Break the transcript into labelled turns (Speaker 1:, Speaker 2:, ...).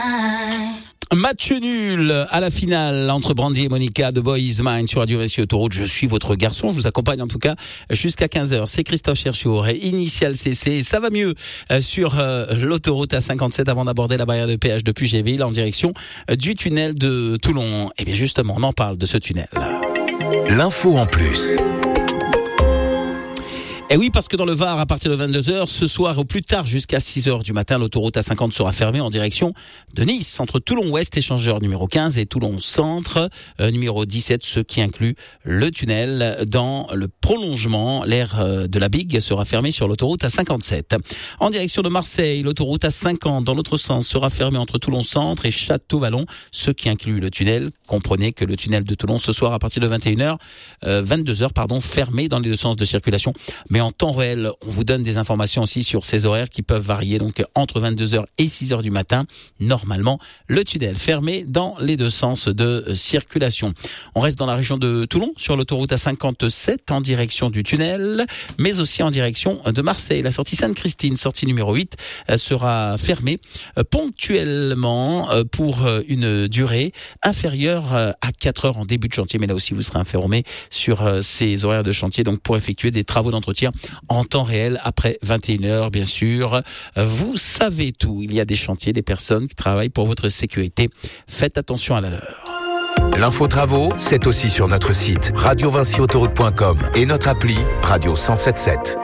Speaker 1: Match nul à la finale entre Brandy et Monica de Boy Is Mine sur Radio Vessi Autoroute. Je suis votre garçon, je vous accompagne en tout cas jusqu'à 15h. C'est Christophe Cherchour et Initial CC. Ça va mieux sur l'autoroute A57 avant d'aborder la barrière de péage de Puget-Ville en direction du tunnel de Toulon. Et bien justement, on en parle de ce tunnel.
Speaker 2: L'info en plus.
Speaker 1: Et oui, parce que dans le Var, à partir de 22h, ce soir au plus tard jusqu'à 6h du matin, l'autoroute A50 sera fermée en direction de Nice, entre Toulon-Ouest, échangeur numéro 15, et Toulon-Centre, numéro 17, ce qui inclut le tunnel. Dans le prolongement, l'aire de la Big sera fermée sur l'autoroute A57. En direction de Marseille, l'autoroute A50, dans l'autre sens, sera fermée entre Toulon-Centre et Château-Vallon, ce qui inclut le tunnel. Comprenez que le tunnel de Toulon, ce soir, à partir de 22h, fermé dans les deux sens de circulation. Mais en temps réel, on vous donne des informations aussi sur ces horaires qui peuvent varier. Donc, entre 22h et 6h du matin, normalement, le tunnel fermé dans les deux sens de circulation. On reste dans la région de Toulon, sur l'autoroute A57, en direction du tunnel, mais aussi en direction de Marseille. La sortie Sainte-Christine, sortie numéro 8, sera fermée ponctuellement pour une durée inférieure à 4 heures en début de chantier. Mais là aussi, vous serez informé sur ces horaires de chantier, donc pour effectuer des travaux d'entretien en temps réel après 21h, bien sûr. Vous savez tout. Il y a des chantiers, des personnes qui travaillent pour votre sécurité. Faites attention à la leur.
Speaker 2: L'info travaux, c'est aussi sur notre site radiovinciautoroute.com et notre appli Radio 107.7.